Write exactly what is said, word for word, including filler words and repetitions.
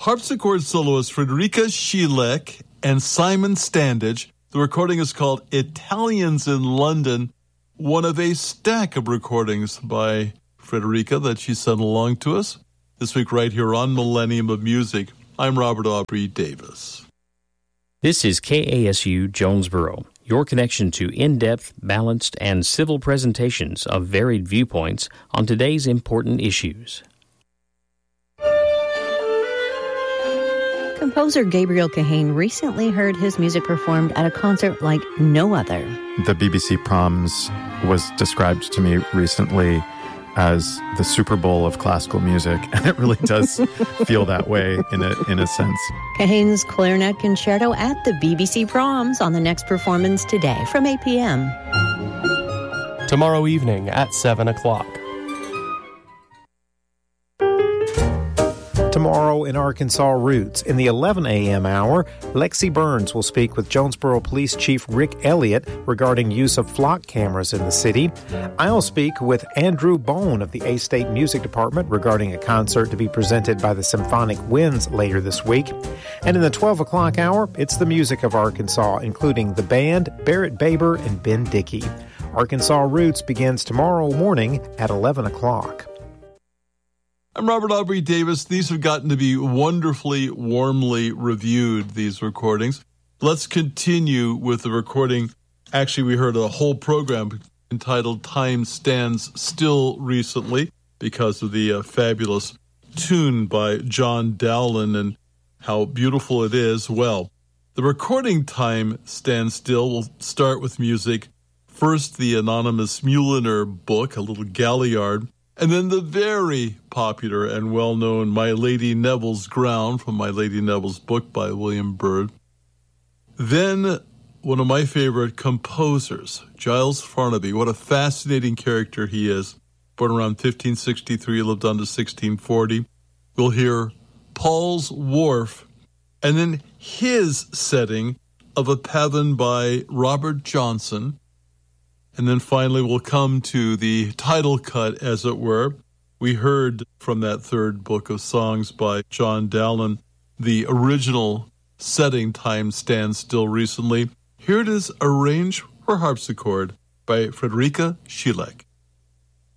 harpsichord soloist Friederike Schieleck and Simon Standage. The recording is called Italians in London, one of a stack of recordings by Friederike that she sent along to us this week right here on Millennium of Music. I'm Robert Aubrey Davis. This is K A S U Jonesboro, your connection to in-depth, balanced, and civil presentations of varied viewpoints on today's important issues. Composer Gabriel Kahane recently heard his music performed at a concert like no other. The B B C Proms was described to me recently as the Super Bowl of classical music, and it really does feel that way in a in a sense. Kahane's clarinet concerto at the B B C Proms on the next performance today from eight p.m. Tomorrow evening at seven o'clock. Tomorrow in Arkansas Roots, in the eleven a.m. hour, Lexi Burns will speak with Jonesboro Police Chief Rick Elliott regarding use of flock cameras in the city. I'll speak with Andrew Bone of the A-State Music Department regarding a concert to be presented by the Symphonic Winds later this week. And in the twelve o'clock hour, it's the music of Arkansas, including the band, Barrett Baber, and Ben Dickey. Arkansas Roots begins tomorrow morning at eleven o'clock. I'm Robert Aubrey Davis. These have gotten to be wonderfully, warmly reviewed, these recordings. Let's continue with the recording. Actually, we heard a whole program entitled Time Stands Still recently because of the uh, fabulous tune by John Dowland and how beautiful it is. Well, the recording Time Stands Still will start with music. First, the anonymous Muehliner book, a little Galliard. And then the very popular and well-known My Lady Neville's Ground from My Lady Neville's book by William Byrd. Then one of my favorite composers, Giles Farnaby. What a fascinating character he is. Born around fifteen sixty-three, lived on to sixteen forty. We'll hear Paul's Wharf, and then his setting of a pavane by Robert Johnson. And then finally, we'll come to the title cut, as it were. We heard from that third book of songs by John Dowland, the original setting Time Stands Still recently. Here it is, arranged for harpsichord by Friederike Schieleck.